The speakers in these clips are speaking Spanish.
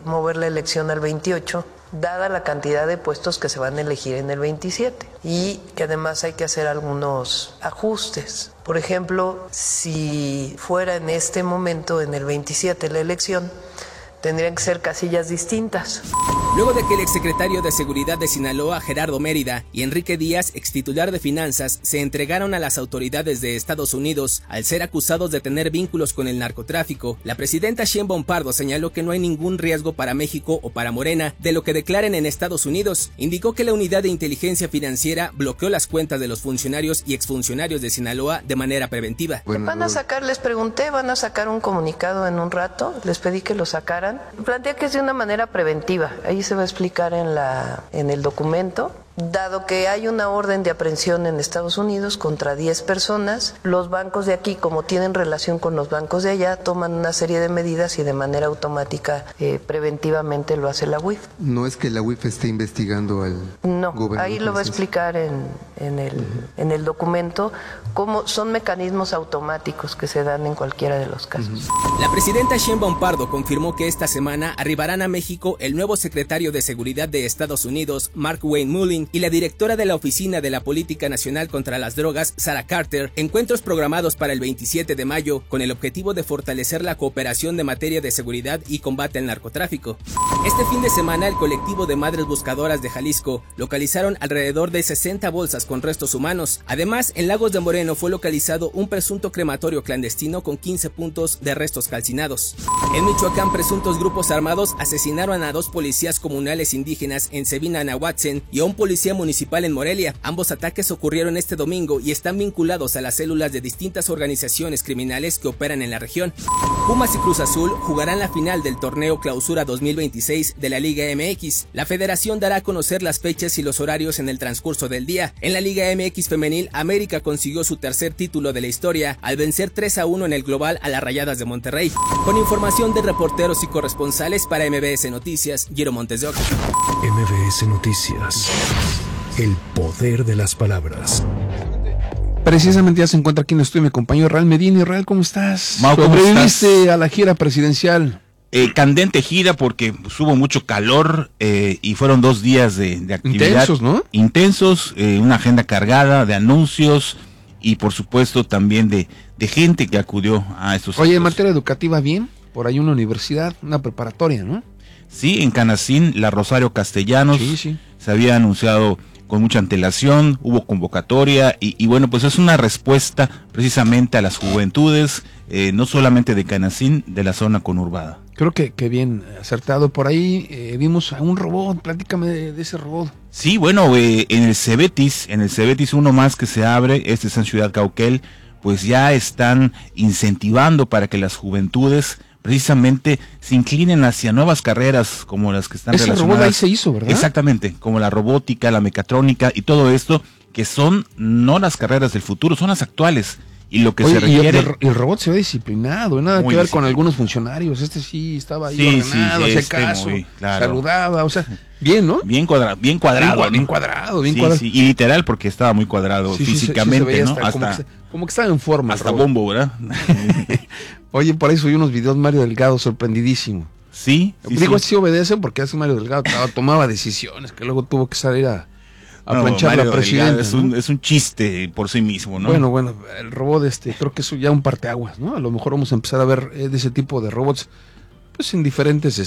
mover la elección al 28, dada la cantidad de puestos que se van a elegir en el 27, y que además hay que hacer algunos ajustes. Por ejemplo, si fuera en este momento, en el 27, la elección, tendrían que ser casillas distintas. Luego de que el exsecretario de Seguridad de Sinaloa, Gerardo Mérida, y Enrique Díaz, extitular de Finanzas, se entregaron a las autoridades de Estados Unidos al ser acusados de tener vínculos con el narcotráfico, la presidenta Sheinbaum Pardo señaló que no hay ningún riesgo para México o para Morena de lo que declaren en Estados Unidos. Indicó que la Unidad de Inteligencia Financiera bloqueó las cuentas de los funcionarios y exfuncionarios de Sinaloa de manera preventiva. Van a sacar, les pregunté, van a sacar un comunicado en un rato, les pedí que lo sacaran. Plantea que es de una manera preventiva, ahí se va a explicar en el documento. Dado que hay una orden de aprehensión en Estados Unidos contra 10 personas, los bancos de aquí, como tienen relación con los bancos de allá, toman una serie de medidas y de manera automática, preventivamente lo hace la UIF. No es que la UIF esté investigando al gobernador. Ahí lo va a explicar en el documento, cómo son mecanismos automáticos que se dan en cualquiera de los casos. La presidenta Sheinbaum Pardo confirmó que esta semana arribarán a México el nuevo secretario de Seguridad de Estados Unidos, Mark Wayne Mullin, y la directora de la Oficina de la Política Nacional contra las Drogas, Sarah Carter, encuentros programados para el 27 de mayo con el objetivo de fortalecer la cooperación de materia de seguridad y combate al narcotráfico. Este fin de semana, el colectivo de Madres Buscadoras de Jalisco localizaron alrededor de 60 bolsas con restos humanos. Además, en Lagos de Moreno fue localizado un presunto crematorio clandestino con 15 puntos de restos calcinados. En Michoacán, presuntos grupos armados asesinaron a 2 policías comunales indígenas en Sebina, Nahuatzen, y a un policía municipal en Morelia. Ambos ataques ocurrieron este domingo y están vinculados a las células de distintas organizaciones criminales que operan en la región. Pumas y Cruz Azul jugarán la final del torneo Clausura 2026 de la Liga MX. La federación dará a conocer las fechas y los horarios en el transcurso del día. En la Liga MX femenil, América consiguió su tercer título de la historia al vencer 3-1 en el global a las Rayadas de Monterrey. Con información de reporteros y corresponsales para MBS Noticias, Giro Montes de Oca. MBS Noticias. El poder de las palabras. Precisamente ya se encuentra aquí en el estudio mi compañero Israel Medina. Israel, ¿cómo estás? Mau, ¿cómo ¿sobreviviste estás? A la gira presidencial? Candente gira porque hubo mucho calor y fueron 2 días de actividad. Intensos, ¿no? Intensos, una agenda cargada de anuncios y por supuesto también de gente que acudió a estos Oye, actos. en materia educativa, bien, por ahí una universidad, una preparatoria, ¿no? Sí, en Canacín, la Rosario Castellanos, Sí. se había anunciado con mucha antelación, hubo convocatoria y bueno, pues es una respuesta precisamente a las juventudes, no solamente de Canacín, de la zona conurbada. Creo que bien acertado. Por ahí vimos a un robot, platícame de ese robot. Sí, bueno, en el Cebetis uno más que se abre, este es en Ciudad Cauquel, pues ya están incentivando para que las juventudes precisamente se inclinen hacia nuevas carreras como las que están ese relacionadas. robot ahí se hizo, ¿verdad? Exactamente, como la robótica, la mecatrónica y todo esto, que son no las carreras del futuro, son las actuales. Y lo que se requiere... Y el robot se ve disciplinado, nada que ver con algunos funcionarios. Este sí estaba ahí ordenado, hacía caso, claro, saludaba, o sea, bien, ¿no? Bien cuadrado. Bien cuadrado. Sí, y literal, porque estaba muy cuadrado físicamente, sí, ¿no? Hasta como que estaba en forma. Hasta bombo, ¿verdad? Oye, por ahí subí unos videos Mario Delgado, sorprendidísimo. Sí. Digo, sí obedecen porque hace Mario Delgado tomaba decisiones que luego tuvo que salir a planchar la presidenta. Es un chiste por sí mismo, ¿no? Bueno, el robot creo que es ya un parteaguas, ¿no? A lo mejor vamos a empezar a ver de ese tipo de robots, pues en diferentes,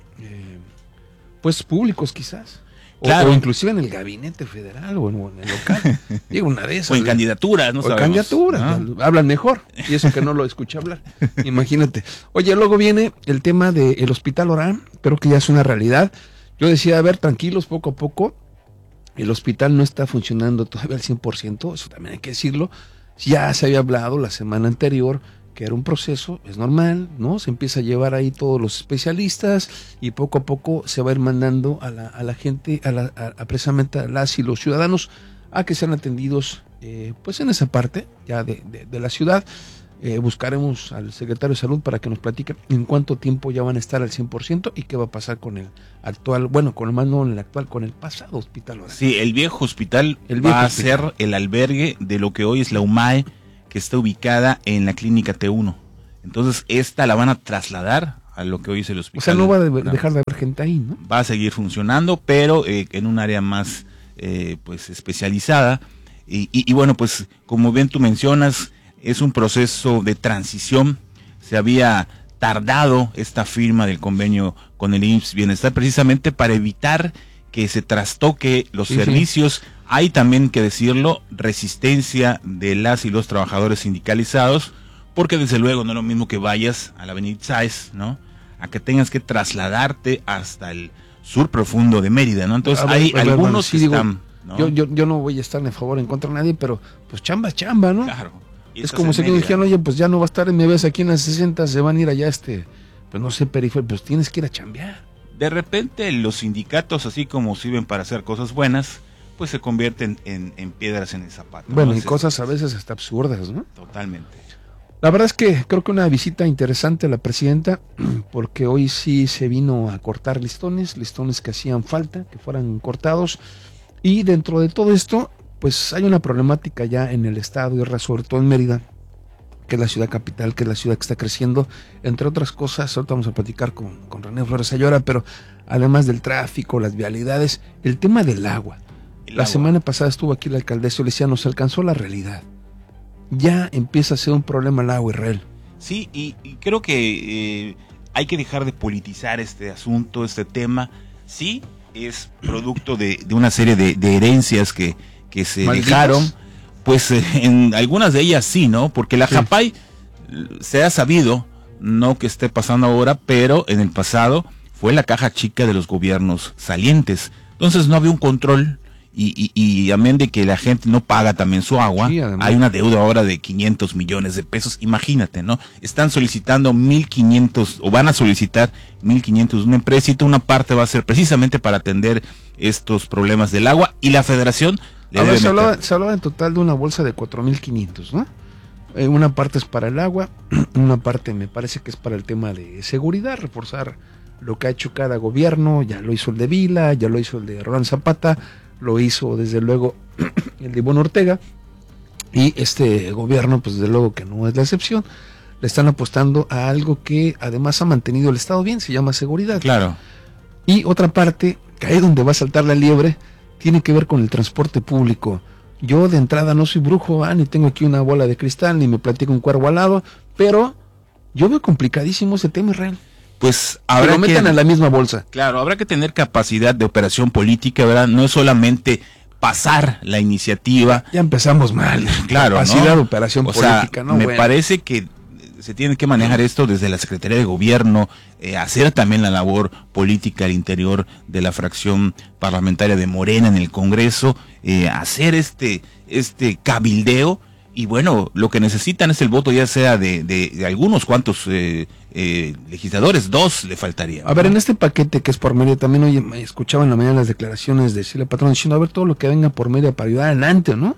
pues públicos quizás. Claro. O inclusive en el gabinete federal o en el local. Digo, una de esas. O en candidaturas, ¿no? O en candidaturas, hablan mejor. Y eso que no lo escuché hablar. Imagínate. Oye, luego viene el tema del Hospital Orán. Creo que ya es una realidad. Yo decía, a ver, tranquilos, poco a poco. El hospital no está funcionando todavía al 100%, eso también hay que decirlo. Ya se había hablado la semana anterior que era un proceso, es normal, ¿no? Se empieza a llevar ahí todos los especialistas y poco a poco se va a ir mandando a la gente, precisamente a las y los ciudadanos, a que sean atendidos, pues en esa parte ya de la ciudad. Buscaremos al secretario de Salud para que nos platique en cuánto tiempo ya van a estar al 100% y qué va a pasar con el actual, con el pasado hospital. Sí, el viejo hospital va a ser el albergue de lo que hoy es la UMAE, que está ubicada en la clínica T1. Entonces esta la van a trasladar a lo que hoy es el hospital. O sea, no va a dejar de haber gente ahí, ¿no? Va a seguir funcionando, pero en un área más pues especializada. Y bueno, pues como bien tú mencionas, es un proceso de transición. Se había tardado esta firma del convenio con el IMSS Bienestar precisamente para evitar que se trastoque los servicios. Hay también que decirlo, resistencia de las y los trabajadores sindicalizados, porque desde luego no es lo mismo que vayas a la Avenida Sáez, ¿no? A que tengas que trasladarte hasta el sur profundo de Mérida, ¿no? Entonces hay algunos que están, ¿no? Yo no voy a estar en favor en contra de nadie, pero pues chamba, ¿no? Claro. Es como si dijeran, oye, pues ya no va a estar en MBS aquí en las 60, se van a ir allá pues no sé, periferia, pues tienes que ir a chambear. De repente los sindicatos, así como sirven para hacer cosas buenas, pues se convierten en piedras en el zapato. Bueno, ¿no? y cosas a veces hasta absurdas, ¿no? Totalmente. La verdad es que creo que una visita interesante a la presidenta, porque hoy sí se vino a cortar listones que hacían falta, que fueran cortados, y dentro de todo esto, pues hay una problemática ya en el estado y sobre todo en Mérida, que es la ciudad capital, que es la ciudad que está creciendo, entre otras cosas. Ahorita vamos a platicar con René Flores Ayora, pero además del tráfico, las vialidades, el tema del agua. La semana pasada estuvo aquí la alcaldesa y le decía, nos alcanzó la realidad. Ya empieza a ser un problema el agua, Israel. Sí, y creo que hay que dejar de politizar este asunto, este tema. Sí, es producto de una serie de herencias que se dejaron. Pues en algunas de ellas sí, ¿no? Porque la Japay se ha sabido, no que esté pasando ahora, pero en el pasado fue la caja chica de los gobiernos salientes. Entonces no había un control y amén de que la gente no paga también su agua, sí, hay una deuda ahora de 500 millones de pesos, imagínate, ¿no? Están solicitando 1.500 o van a solicitar 1.500 de un empréstito, una parte va a ser precisamente para atender estos problemas del agua y la federación... Se hablaba en total de una bolsa de 4.500, ¿no? Una parte es para el agua, una parte me parece que es para el tema de seguridad, reforzar lo que ha hecho cada gobierno. Ya lo hizo el de Vila, ya lo hizo el de Roland Zapata, lo hizo desde luego el de Ivonne Ortega, y este gobierno pues desde luego que no es la excepción. Le están apostando a algo que además ha mantenido el Estado bien, se llama seguridad. Claro. Y otra parte, que ahí es donde va a saltar la liebre, tiene que ver con el transporte público. Yo de entrada no soy brujo, ni tengo aquí una bola de cristal, ni me platico un cuervo alado, pero yo veo complicadísimo ese tema, Israel. Pues habrá que lo metan en la misma bolsa. Claro, habrá que tener capacidad de operación política, ¿verdad? No es solamente pasar la iniciativa. Ya empezamos mal. Claro, capacidad de operación política, ¿no? Me parece que se tiene que manejar esto desde la Secretaría de Gobierno, hacer también la labor política al interior de la fracción parlamentaria de Morena en el Congreso, hacer este cabildeo, y bueno, lo que necesitan es el voto ya sea de algunos cuantos legisladores, 2 le faltaría. A ver, en este paquete que es por Mérida, también hoy me escuchaba en la mañana las declaraciones de Silvia Patrón diciendo, a ver, todo lo que venga por Mérida para ayudar adelante, ¿no?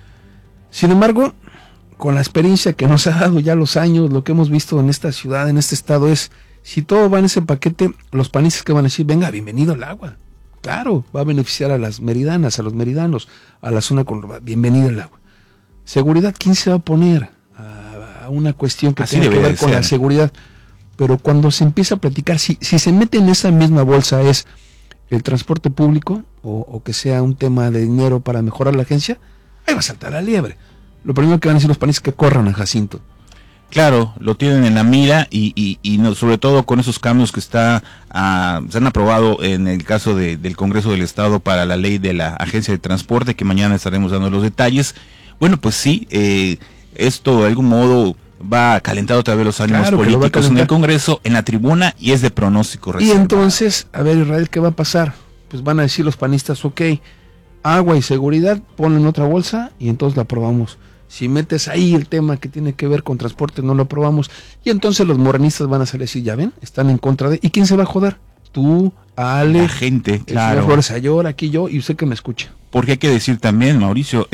Sin embargo, con la experiencia que nos ha dado ya los años, lo que hemos visto en esta ciudad, en este estado es, si todo va en ese paquete, los panistas que van a decir, venga, bienvenido al agua. Claro, va a beneficiar a las meridanas, a los meridanos, a la zona conurbada, bienvenido al agua. Seguridad, ¿quién se va a poner a una cuestión que tiene que ver con la seguridad? Pero cuando se empieza a platicar, si se mete en esa misma bolsa es el transporte público o que sea un tema de dinero para mejorar la agencia, ahí va a saltar la liebre. Lo primero que van a decir los panistas es que corran a Jacinto. Claro, lo tienen en la mira y no, sobre todo con esos cambios que se han aprobado en el caso del Congreso del Estado para la ley de la Agencia de Transporte, que mañana estaremos dando los detalles. Bueno, pues sí, esto de algún modo va a calentar otra vez los ánimos políticos en el Congreso, en la tribuna, y es de pronóstico reservado. Y entonces, a ver, Israel, ¿qué va a pasar? Pues van a decir los panistas, ok, agua y seguridad, ponlo en otra bolsa y entonces la aprobamos. Si metes ahí el tema que tiene que ver con transporte, no lo aprobamos. Y entonces los morenistas van a salir así, ya ven, están en contra de... ¿Y quién se va a joder? Tú, Ale, la gente, claro. Flores Ayora, aquí yo, y usted que me escucha. Porque hay que decir también, Mauricio,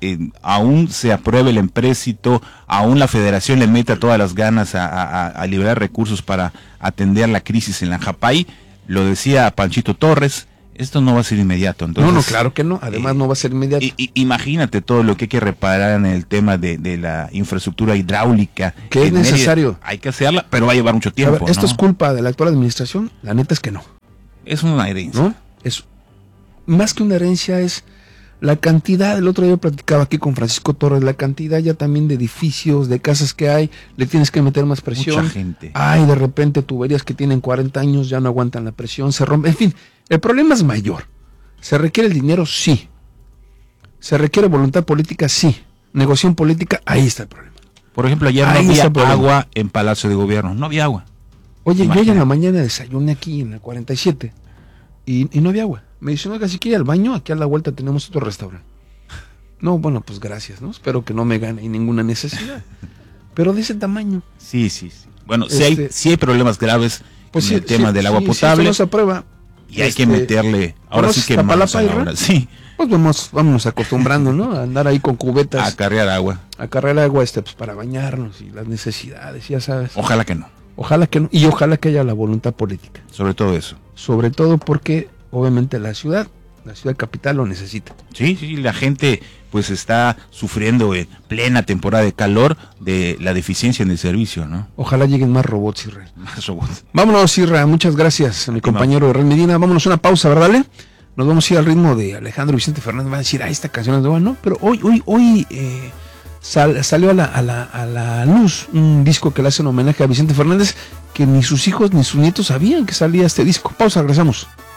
aún se apruebe el empréstito, aún la federación le meta todas las ganas a liberar recursos para atender la crisis en la Japay. Lo decía Panchito Torres, Esto no va a ser inmediato. Entonces, no, claro que no. Además no va a ser inmediato. Imagínate todo lo que hay que reparar en el tema de la infraestructura hidráulica. Que es necesario. Hay que hacerla, pero va a llevar mucho tiempo. A ver, ¿esto es culpa de la actual administración? La neta es que no. Es una herencia. ¿No? Es más que una herencia, es la cantidad. El otro día platicaba aquí con Francisco Torres, la cantidad ya también de edificios, de casas que hay, le tienes que meter más presión. Mucha gente. Ay, de repente tuberías que tienen 40 años ya no aguantan la presión, se rompen. En fin, el problema es mayor. ¿Se requiere el dinero? Sí. ¿Se requiere voluntad política? Sí. Negociación política, ahí está el problema. Por ejemplo, ayer no había agua en Palacio de Gobierno, no había agua. Oye, yo ayer en la mañana desayuné aquí en la 47 y no había agua. Me dicen, oiga, si quiere ir al baño, aquí a la vuelta tenemos otro restaurante. No, bueno, pues gracias, ¿no? Espero que no me gane ninguna necesidad. Pero de ese tamaño. Sí. Bueno, sí hay problemas graves pues en el tema del agua potable. Sí, eso no se aprueba. Y hay que meterle, ahora sí que más ahora, sí. Pues vámonos acostumbrando, ¿no? A andar ahí con cubetas. A carrear agua. Pues para bañarnos y las necesidades, ya sabes. Ojalá que no. Ojalá que no. Y ojalá que haya la voluntad política. Sobre todo eso. Sobre todo porque, obviamente, la ciudad capital lo necesita. Sí, la gente pues está sufriendo en plena temporada de calor de la deficiencia en el servicio, ¿no? Ojalá lleguen más robots, Israel. Más robots. Vámonos, Israel, muchas gracias a mi compañero Israel Medina. Vámonos a una pausa, ¿verdad, Ale? Nos vamos a ir al ritmo de Alejandro Vicente Fernández. Va a decir, esta canción es nueva, ¿no? Pero hoy salió a la luz un disco que le hace en homenaje a Vicente Fernández, que ni sus hijos ni sus nietos sabían que salía este disco. Pausa, regresamos.